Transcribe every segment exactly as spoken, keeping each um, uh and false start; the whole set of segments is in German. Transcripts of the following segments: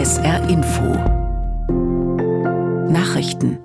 S R Info Nachrichten.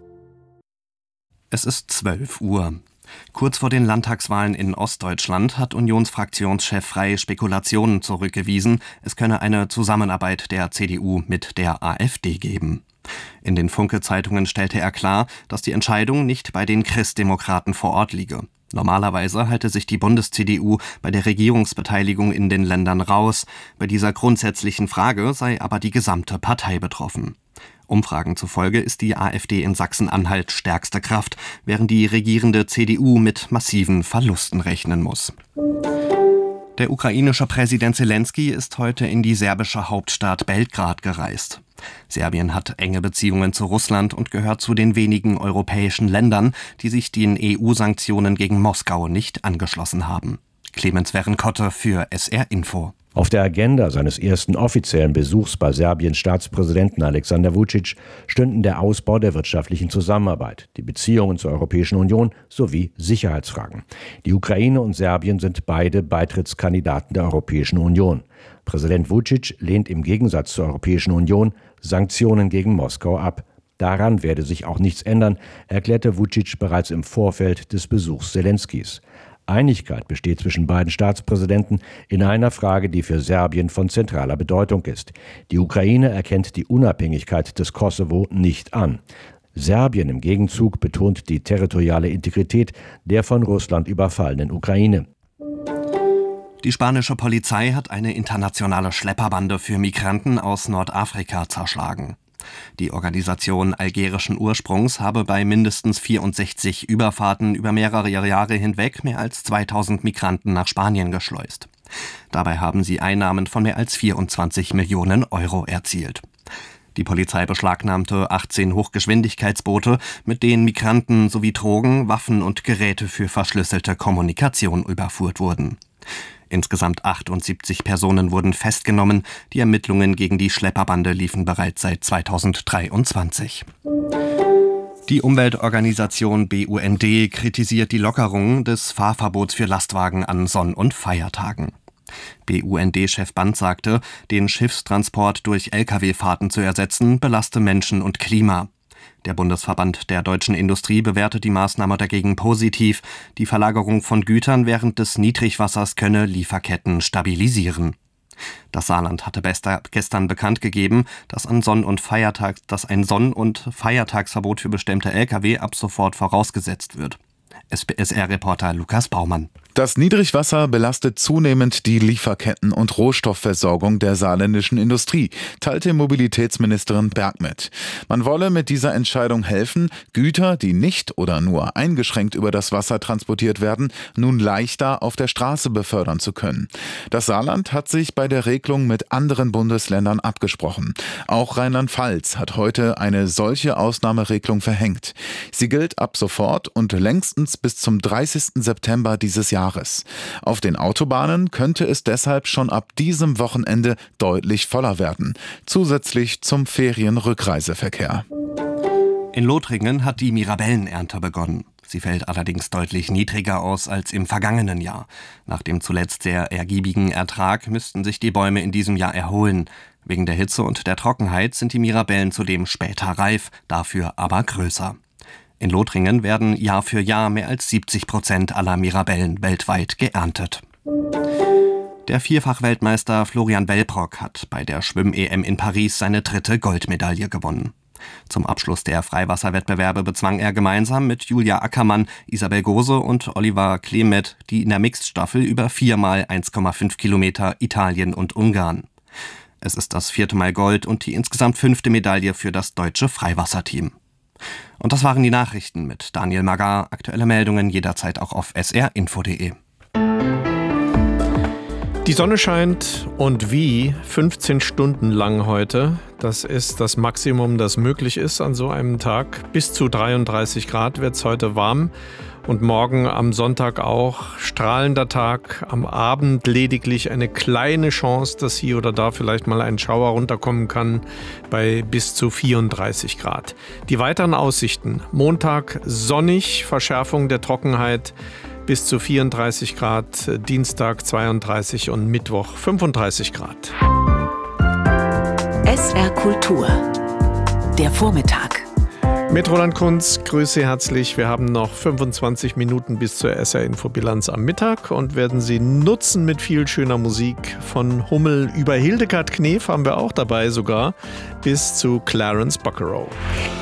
Es ist zwölf Uhr. Kurz vor den Landtagswahlen in Ostdeutschland hat Unionsfraktionschef Frey Spekulationen zurückgewiesen, es könne eine Zusammenarbeit der C D U mit der AfD geben. In den Funke-Zeitungen stellte er klar, dass die Entscheidung nicht bei den Christdemokraten vor Ort liege. Normalerweise halte sich die Bundes-C D U bei der Regierungsbeteiligung in den Ländern raus. Bei dieser grundsätzlichen Frage sei aber die gesamte Partei betroffen. Umfragen zufolge ist die AfD in Sachsen-Anhalt stärkste Kraft, während die regierende C D U mit massiven Verlusten rechnen muss. Der ukrainische Präsident Selenskyj ist heute in die serbische Hauptstadt Belgrad gereist. Serbien hat enge Beziehungen zu Russland und gehört zu den wenigen europäischen Ländern, die sich den E U-Sanktionen gegen Moskau nicht angeschlossen haben. Clemens Werenkotte für S R Info. Auf der Agenda seines ersten offiziellen Besuchs bei Serbiens Staatspräsidenten Alexander Vučić stünden der Ausbau der wirtschaftlichen Zusammenarbeit, die Beziehungen zur Europäischen Union sowie Sicherheitsfragen. Die Ukraine und Serbien sind beide Beitrittskandidaten der Europäischen Union. Präsident Vučić lehnt im Gegensatz zur Europäischen Union Sanktionen gegen Moskau ab. Daran werde sich auch nichts ändern, erklärte Vučić bereits im Vorfeld des Besuchs Selenskys. Einigkeit besteht zwischen beiden Staatspräsidenten in einer Frage, die für Serbien von zentraler Bedeutung ist. Die Ukraine erkennt die Unabhängigkeit des Kosovo nicht an. Serbien im Gegenzug betont die territoriale Integrität der von Russland überfallenen Ukraine. Die spanische Polizei hat eine internationale Schlepperbande für Migranten aus Nordafrika zerschlagen. Die Organisation algerischen Ursprungs habe bei mindestens vierundsechzig Überfahrten über mehrere Jahre hinweg mehr als zweitausend Migranten nach Spanien geschleust. Dabei haben sie Einnahmen von mehr als vierundzwanzig Millionen Euro erzielt. Die Polizei beschlagnahmte achtzehn Hochgeschwindigkeitsboote, mit denen Migranten sowie Drogen, Waffen und Geräte für verschlüsselte Kommunikation überführt wurden. Insgesamt achtundsiebzig Personen wurden festgenommen. Die Ermittlungen gegen die Schlepperbande liefen bereits seit zweitausenddreiundzwanzig. Die Umweltorganisation B U N D kritisiert die Lockerung des Fahrverbots für Lastwagen an Sonn- und Feiertagen. B U N D-Chef Band sagte, den Schiffstransport durch L K W-Fahrten zu ersetzen, belaste Menschen und Klima. Der Bundesverband der deutschen Industrie bewertet die Maßnahme dagegen positiv. Die Verlagerung von Gütern während des Niedrigwassers könne Lieferketten stabilisieren. Das Saarland hatte gestern bekannt gegeben, dass, an Sonn- und Feiertag, dass ein Sonn- und Feiertagsverbot für bestimmte L K W ab sofort vorausgesetzt wird. S R-Reporter Lukas Baumann. Das Niedrigwasser belastet zunehmend die Lieferketten und Rohstoffversorgung der saarländischen Industrie, teilte Mobilitätsministerin Berg mit. Man wolle mit dieser Entscheidung helfen, Güter, die nicht oder nur eingeschränkt über das Wasser transportiert werden, nun leichter auf der Straße befördern zu können. Das Saarland hat sich bei der Regelung mit anderen Bundesländern abgesprochen. Auch Rheinland-Pfalz hat heute eine solche Ausnahmeregelung verhängt. Sie gilt ab sofort und längstens bis zum dreißigsten September dieses Jahres. Auf den Autobahnen könnte es deshalb schon ab diesem Wochenende deutlich voller werden, zusätzlich zum Ferienrückreiseverkehr. In Lothringen hat die Mirabellenernte begonnen. Sie fällt allerdings deutlich niedriger aus als im vergangenen Jahr. Nach dem zuletzt sehr ergiebigen Ertrag müssten sich die Bäume in diesem Jahr erholen. Wegen der Hitze und der Trockenheit sind die Mirabellen zudem später reif, dafür aber größer. In Lothringen werden Jahr für Jahr mehr als siebzig Prozent aller Mirabellen weltweit geerntet. Der Vierfach-Weltmeister Florian Wellbrock hat bei der Schwimm-E M in Paris seine dritte Goldmedaille gewonnen. Zum Abschluss der Freiwasserwettbewerbe bezwang er gemeinsam mit Julia Ackermann, Isabel Gose und Oliver Klemet die in der Mixed-Staffel über viermal eins Komma fünf Kilometer Italien und Ungarn. Es ist das vierte Mal Gold und die insgesamt fünfte Medaille für das deutsche Freiwasserteam. Und das waren die Nachrichten mit Daniel Magar. Aktuelle Meldungen jederzeit auch auf s r info punkt d e. Die Sonne scheint und wie fünfzehn Stunden lang heute. Das ist das Maximum, das möglich ist an so einem Tag. Bis zu dreiunddreißig Grad wird es heute warm. Und morgen am Sonntag auch strahlender Tag, am Abend lediglich eine kleine Chance, dass hier oder da vielleicht mal ein Schauer runterkommen kann bei bis zu vierunddreißig Grad. Die weiteren Aussichten: Montag sonnig, Verschärfung der Trockenheit bis zu vierunddreißig Grad, Dienstag zweiunddreißig und Mittwoch fünfunddreißig Grad. S R Kultur. Der Vormittag. Mit Roland Kunz, grüße Sie herzlich. Wir haben noch fünfundzwanzig Minuten bis zur S R-Infobilanz am Mittag und werden sie nutzen mit viel schöner Musik. Von Hummel über Hildegard Knef haben wir auch dabei sogar, bis zu Clarence Bockerow.